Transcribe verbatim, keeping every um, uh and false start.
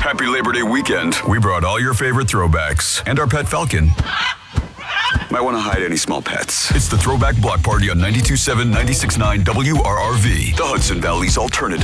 Happy Labor Day weekend. We brought all your favorite throwbacks and our pet falcon. Might want to hide any small pets. It's the Throwback Block Party on ninety-two point seven, ninety-six point nine W R R V, the Hudson Valley's alternative.